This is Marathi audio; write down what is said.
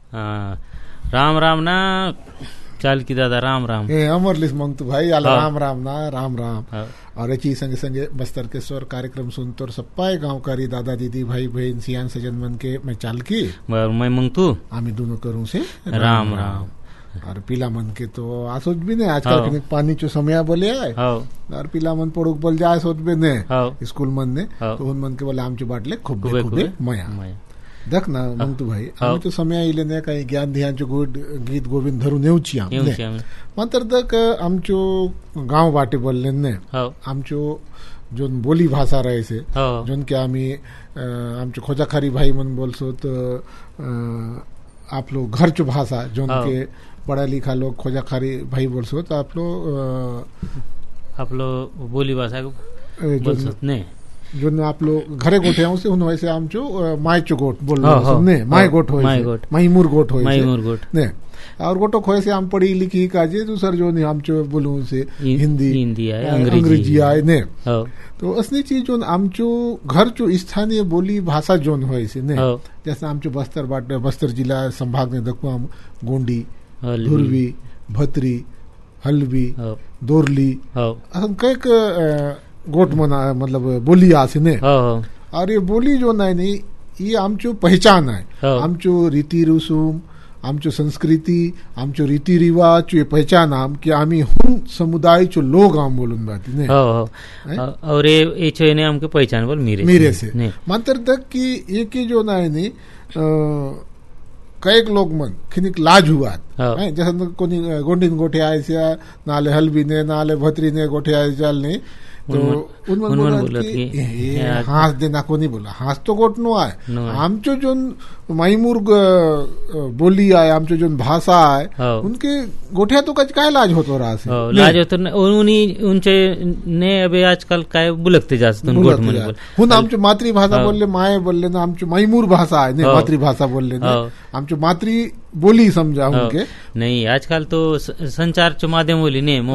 राम राम ना. चाल की दादा राम राम. हे अमरलीस मग तू भाई आला. राम राम ना. राम राम. और अच्छी संगे संगे बस्तर के स्वर कार्यक्रम सुनतो और सप्पाय गांवकारी दादा दीदी भाई बहन सियान सजन मन के मैं चाल की मैं मंग तू आम्ही दोनों करूं से राम राम. और पीला मन के तो आसोच भी नहीं आजकल पानी चो समय बोले आए और पीला मन पड़ोक बोल जाए सोच भी नहीं स्कूल मन ने तो उन मन के बोले आमचे बाटले खुबे खुबे मया देख ना मग तू भाई आम्ही तो समय आईले नाही काही ज्ञान ध्यानचे गीत गोविंद धरून येऊची मात्र दक आमचो गांव बाटे बोलले ने आमचो जोन बोली भाषा रहे से जोन के आम्ही आमचो खोजाखारी भाई मन बोलसो तो आप लोग घर चो भाषा जोन के पढ़ा लिखा लोग खोजाखारी भाई बोलसो तो आप लोग बोली भाषा बोलसोत ने जो आप लोग घरे गोठे से उन वैसे आमचो मायचो गोठ बोल ने माय गोठ होय माईमूर गोठ होय ने और गोटो खोय से आम पढ़ी लिखी काजे दूसर जो नहीं आमचो बोलू से हिंदी अंग्रेजी आए ने तो असली चीज जो आमचो घर चो स्थानीय बोली भाषा जोन होय से ने जैसे आमचो बस्तर बाटे बस्तर जिला संभाग ने दखवा गोंडी धुरवी भत्री हलवी दोरली असं कई गोट मना मतलब बोली आसे ने और ये बोली जो नाही ये आमचो पहचान आहे आमचो रीती रसूम आमचो संस्कृती आमचो रीती रिवाज ये पहचान आम कि आम्ही हुन समुदाय चो लोग आम बोलून बाती ने और ये छे ने हमके पहचान बोल मेरे से मात्र तक कि ये की जो नाही कईक लोग मन खिनिक लाज हुआ जैसे कोणी गोंडीन गोठे आयच्या नाले हलबीने नाले भत्रीने गोठे आयच्या नाही तो उनमन बोला कि हास देना को नहीं बोला हास तो गोट नो आए आमचो जो माईमूर बोली आए आमचो जो भाषा आए उनके गोठ्या तो कच काय लाज होतो रहा से लाज होतो उनचे ने अबे आजकल काय बुलकते जास्त गोठ म्हणे बोल हुन आमचो मातृभाषा बोलले माय बोलले ना आमचो माईमूर भाषा आहे ने मातृभाषा बोलले ना आमचो मातृ बोली समझा उनके नहीं आजकल तो संचार चो माध्यम बोली ने